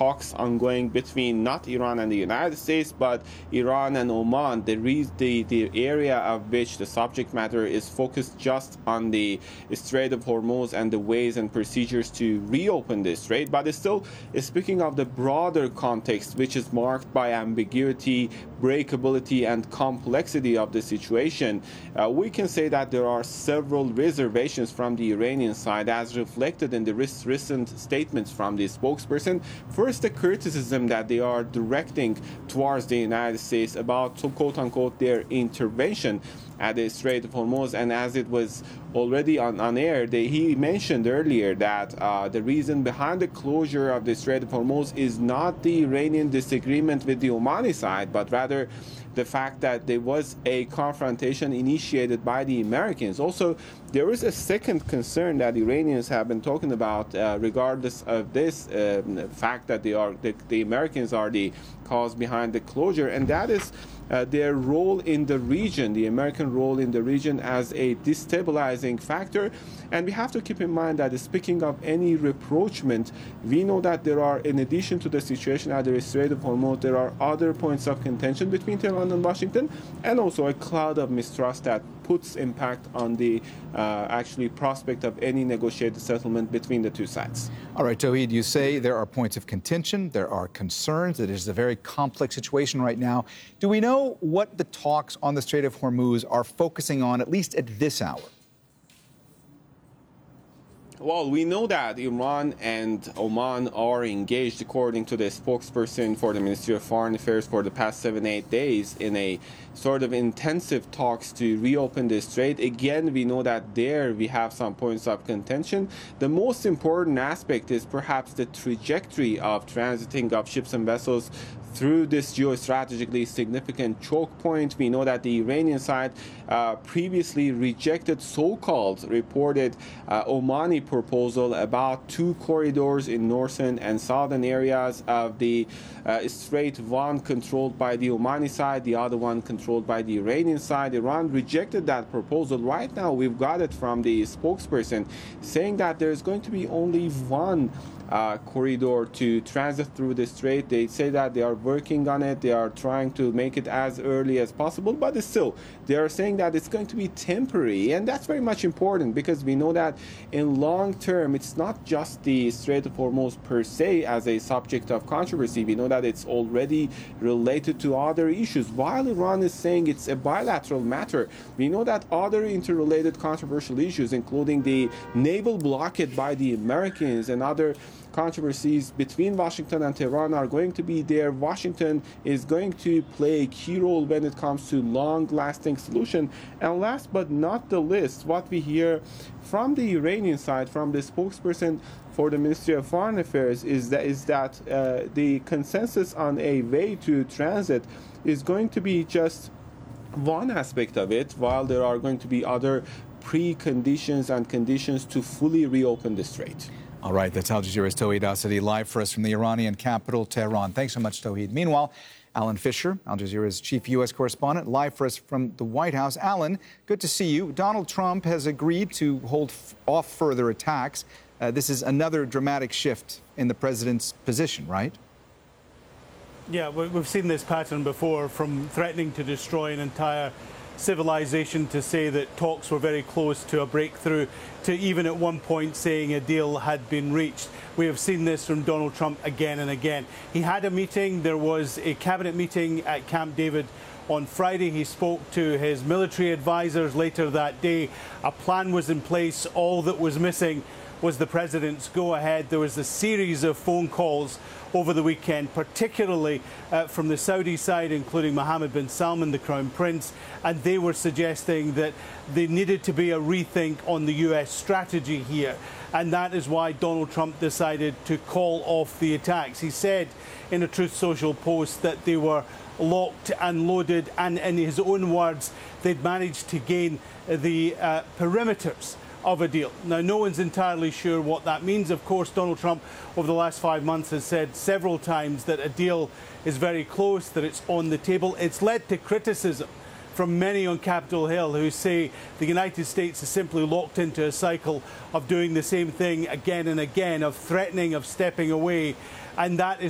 talks ongoing between not Iran and the United States, but Iran and Oman. The area of which the subject matter is focused just on the Strait of Hormuz and the ways and procedures to reopen this strait. But it's still speaking of the broader context, which is marked by ambiguity, breakability, and complexity of the situation. We can say that there are several reservations from the Iranian side, as reflected in the recent statements from the spokesperson. First, the criticism that they are directing towards the United States about, quote-unquote, their intervention at the Strait of Hormuz. And as it was already on air, he mentioned earlier that the reason behind the closure of the Strait of Hormuz is not the Iranian disagreement with the Omani side, but rather the fact that there was a confrontation initiated by the Americans. Also, there is a second concern that Iranians have been talking about, regardless of this fact that the Americans are the cause behind the closure, and that is their role in the region, the American role in the region as a destabilizing factor. And we have to keep in mind that, speaking of any rapprochement, we know that there are, in addition to the situation at the Strait of Hormuz, there are other points of contention between Tehran and Washington, and also a cloud of mistrust that puts impact on the actually prospect of any negotiated settlement between the two sides. All right, Tauhid, you say there are points of contention, there are concerns, it is a very complex situation right now. Do we know what the talks on the Strait of Hormuz are focusing on, at least at this hour? Well, we know that Iran and Oman are engaged, according to the spokesperson for the Ministry of Foreign Affairs, for the past 7-8 days in a sort of intensive talks to reopen the strait. Again, we know that there we have some points of contention. The most important aspect is perhaps the trajectory of transiting of ships and vessels through this geostrategically significant choke point. We know that the Iranian side previously rejected so-called reported Omani proposal about two corridors in northern and southern areas of the strait, one controlled by the Omani side, the other one controlled by the Iranian side. Iran rejected that proposal. Right now, we've got it from the spokesperson saying that there's going to be only one corridor to transit through the strait. They say that they are working on it. They are trying to make it as early as possible, but still, they are saying that it's going to be temporary, and that's very much important because we know that in long term, it's not just the Strait of Hormuz per se as a subject of controversy. We know that it's already related to other issues. While Iran is saying it's a bilateral matter, we know that other interrelated controversial issues, including the naval blockade by the Americans and other controversies between Washington and Tehran, are going to be there. Washington is going to play a key role when it comes to long-lasting solution. And last but not the least, what we hear from the Iranian side, from the spokesperson for the Ministry of Foreign Affairs, is that the consensus on a way to transit is going to be just one aspect of it, while there are going to be other preconditions and conditions to fully reopen the strait. All right, that's Al Jazeera's Tauhid Asadi live for us from the Iranian capital, Tehran. Thanks so much, Tauhid. Meanwhile, Alan Fisher, Al Jazeera's chief U.S. correspondent, live for us from the White House. Alan, good to see you. Donald Trump has agreed to hold off further attacks. This is another dramatic shift in the president's position, right? Yeah, we've seen this pattern before, from threatening to destroy an entire civilization to say that talks were very close to a breakthrough, to even at one point saying a deal had been reached. We have seen this from Donald Trump again and again. He had a meeting. There was a cabinet meeting at Camp David on Friday. He spoke to his military advisors later that day. A plan was in place. All that was missing was the president's go-ahead. There was a series of phone calls over the weekend, particularly from the Saudi side, including Mohammed bin Salman, the Crown Prince, and they were suggesting that there needed to be a rethink on the US strategy here. And that is why Donald Trump decided to call off the attacks. He said in a Truth Social post that they were locked and loaded, and in his own words, they'd managed to gain the perimeters of a deal. Now, no one's entirely sure what that means. Of course, Donald Trump, over the last 5 months, has said several times that a deal is very close, that it's on the table. It's led to criticism from many on Capitol Hill who say the United States is simply locked into a cycle of doing the same thing again and again, of threatening, of stepping away, and that is